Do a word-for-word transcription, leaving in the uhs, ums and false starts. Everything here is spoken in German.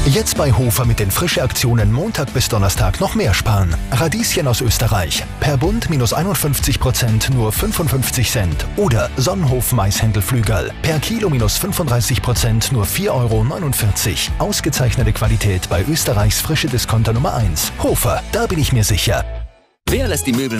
Jetzt bei Hofer mit den Frische-Aktionen Montag bis Donnerstag noch mehr sparen. Radieschen aus Österreich. Per Bund minus einundfünfzig Prozent nur fünfundfünfzig Cent. Oder Sonnenhof Maishändelflügel. Per Kilo minus fünfunddreißig Prozent nur vier Euro neunundvierzig. Ausgezeichnete Qualität bei Österreichs Frische Discounter Nummer eins. Hofer, da bin ich mir sicher. Wer lässt die Möbel